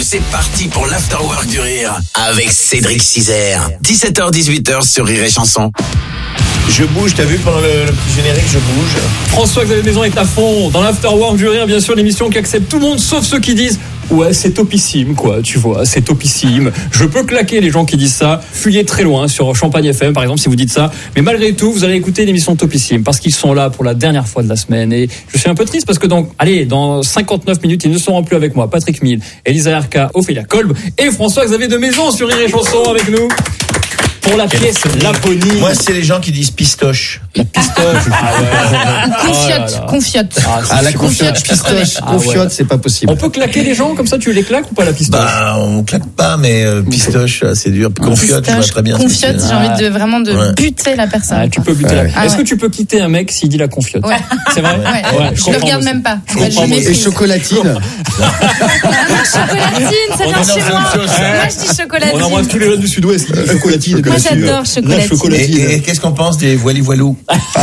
c'est parti pour l'Afterwork du Rire avec Cédric Cizère. 17h-18h sur Rire et Chanson. Je bouge, t'as vu pendant le petit générique, je bouge. François-Xavier Maison est à fond dans l'Afterwork du Rire, bien sûr, l'émission qui accepte tout le monde, sauf ceux qui disent ouais, c'est topissime, quoi, tu vois, c'est topissime. Je peux claquer les gens qui disent ça. Fuyez très loin sur Champagne FM, par exemple, si vous dites ça. Mais malgré tout, vous allez écouter l'émission topissime parce qu'ils sont là pour la dernière fois de la semaine. Et je suis un peu triste parce que dans 59 minutes, ils ne seront plus avec moi. Patrick Mille, Elisa Erka, Ophélia Kolb et François-Xavier de Maison sur Rire et Chanson avec nous. Pour la pièce Laponie. Moi, c'est les gens qui disent pistoche. La pistoche. Confiote. La confiote, pistoche, confiote, c'est pas possible. On peut claquer les gens comme ça, tu les claques ou pas la pistoche? Bah, on claque pas, mais pistoche, c'est dur. Confiote, je vois très bien. Confiote, j'ai envie de vraiment buter la personne. Ah, tu peux buter Est-ce que tu peux quitter un mec s'il dit la confiote? Ouais. C'est vrai? Ouais. Je le regarde même pas. Et chocolatine. Chocolatine, ça vient chez moi. Moi, je dis chocolatine. On embrasse tous les jeunes du Sud-Ouest. Chocolatine. Moi, j'adore chocolatine. Et qu'est-ce qu'on pense des voilou?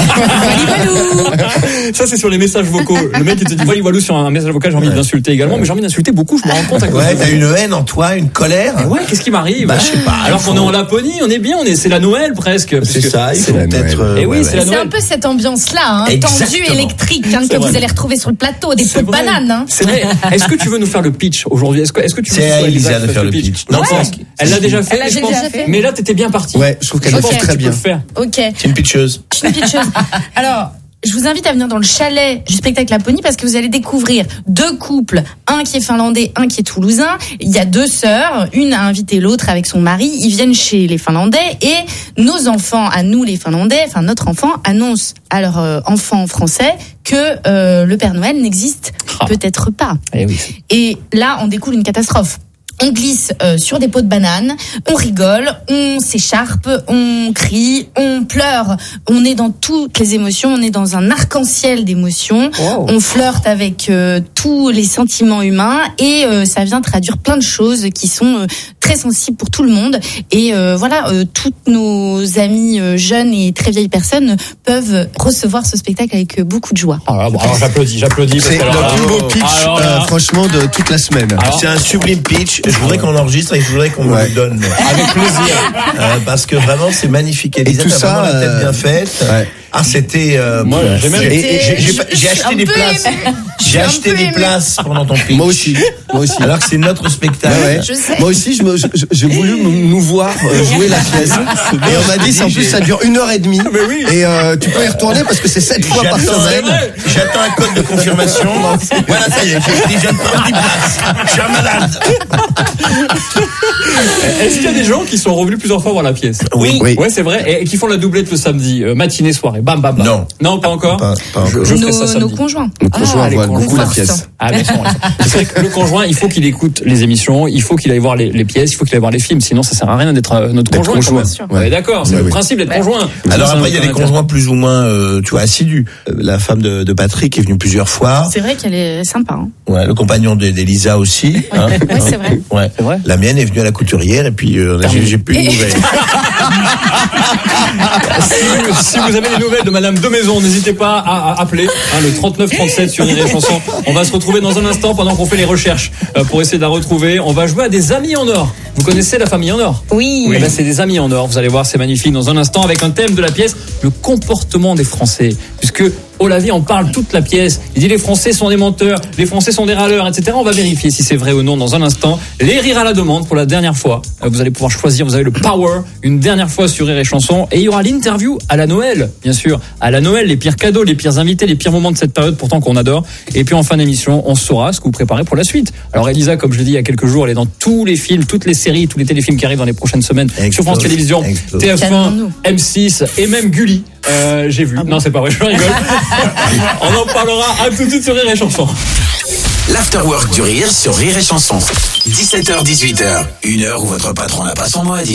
Ça, c'est sur les messages vocaux. Le mec, il te dit voilou sur un message vocal, j'ai envie d'insulter également, mais j'ai envie d'insulter beaucoup, je me rends compte à cause de ça. T'as une haine en toi, une colère. Ouais, qu'est-ce qui m'arrive? Je sais pas. Alors qu'on est en Laponie, on est bien, c'est la Noël presque. C'est ça, il faut peut-être. Et oui, c'est la Noël. C'est un peu cette ambiance-là, tendue, électrique, que vous allez retrouver sur le plateau, des pots de bananes. C'est vrai. Est-ce que tu veux nous faire le pitch aujourd'hui? Est-ce que tu veux C'est à Elisa de faire le pitch. Non, elle l'a déjà fait. Mais là, t'étais bien parti. Ouais, je trouve qu'elle le fait très bien. Ok. C'est une pitcheuse. Alors, je vous invite à venir dans le chalet du spectacle Laponie parce que vous allez découvrir deux couples, un qui est finlandais, un qui est toulousain. Il y a deux sœurs, une a invité l'autre avec son mari. Ils viennent chez les Finlandais et nos enfants, à nous les Finlandais, notre enfant annonce à leur enfant français que le Père Noël n'existe peut-être pas. Et là, on découle une catastrophe. On glisse sur des pots de bananes, on rigole, on s'écharpe, on crie, on pleure. On est dans toutes les émotions, on est dans un arc-en-ciel d'émotions. Wow. On flirte avec tous les sentiments humains et ça vient traduire plein de choses qui sont très sensibles pour tout le monde. Et toutes nos amis jeunes et très vieilles personnes peuvent recevoir ce spectacle avec beaucoup de joie. Alors j'applaudis. C'est le plus beau pitch, franchement, de toute la semaine. C'est un sublime pitch. Je voudrais qu'on l'enregistre et je voudrais qu'on me le donne. Avec plaisir. Parce que vraiment, c'est magnifique. Elisa, t'as vraiment la tête bien faite. Ouais. Ah, c'était. Moi, j'ai acheté des places. J'ai acheté des places pendant ton pitch. Moi aussi. Alors que c'est notre spectacle. Ouais. Je sais. Moi aussi, j'ai voulu nous voir jouer la pièce. Et on m'a dit, en plus, ça dure 1h30. Mais oui. Et tu peux y retourner parce que c'est 7 fois par semaine. J'attends un code de confirmation. Voilà, ça y est, j'ai déjà 10 places. Je suis un malade. Est-ce qu'il y a des gens qui sont revenus plusieurs fois voir la pièce? Oui. Ouais, c'est vrai. Et qui font la doublette le samedi, matinée, soirée. Bam, bam, bam. Non, pas encore. Pas encore. Je ferai ça samedi. Nos conjoints. Nos conjoints voient beaucoup la pièce. Ah, bien sûr. C'est vrai que le conjoint, il faut qu'il écoute les émissions, il faut qu'il aille voir les pièces, il faut qu'il aille voir les films. Sinon, ça sert à rien d'être notre conjoint. Ouais, d'accord. C'est le principe d'être conjoint. Alors après, il y a des conjoints plus ou moins, assidus. La femme de Patrick est venue plusieurs fois. C'est vrai qu'elle est sympa. Ouais, le compagnon d'Elisa aussi. Ouais, c'est vrai. Ouais. C'est vrai. La mienne est venue à la couturière et puis j'ai plus de nouvelles. Si vous avez des nouvelles de Madame de Maison, n'hésitez pas à appeler le 3937 sur Rire et Chanson. On va se retrouver dans un instant pendant qu'on fait les recherches pour essayer de la retrouver. On va jouer à des amis en or. Vous connaissez la famille en or? Oui. Là, c'est des amis en or. Vous allez voir, c'est magnifique. Dans un instant, avec un thème de la pièce, le comportement des Français, puisque Olavi en parle toute la pièce. Il dit les Français sont des menteurs, les Français sont des râleurs, etc. On va vérifier si c'est vrai ou non dans un instant. Les rires à la demande pour la dernière fois. Vous allez pouvoir choisir, vous avez le power, une dernière fois sur Rire et Chanson. Et il y aura l'interview à la Noël, bien sûr. À la Noël, les pires cadeaux, les pires invités, les pires moments de cette période pourtant qu'on adore. Et puis en fin d'émission, on saura ce que vous préparez pour la suite. Alors Elisa, comme je l'ai dit il y a quelques jours, elle est dans tous les films, toutes les séries, tous les téléfilms qui arrivent dans les prochaines semaines sur France Télévisions, TF1, M6 et même Gulli. J'ai vu. Non, c'est pas vrai, je rigole. On en parlera à tout de suite sur Rire et Chanson. L'Afterwork du Rire sur Rire et Chanson. 17h-18h. Une heure où votre patron n'a pas son mot à dire.